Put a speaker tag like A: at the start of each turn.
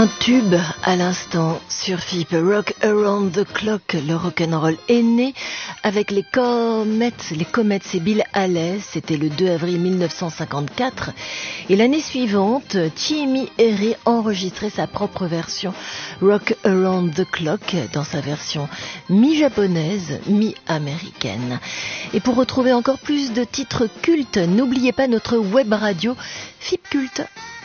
A: Un tube à l'instant sur FIP, Rock Around the Clock. Le rock'n'roll est né avec les Comets et Bill Haley. C'était le 2 avril 1954. Et l'année suivante, Thierry Herré enregistrait sa propre version Rock Around the Clock dans sa version mi-japonaise, mi-américaine. Et pour retrouver encore plus de titres cultes, n'oubliez pas notre web radio FIP Culte.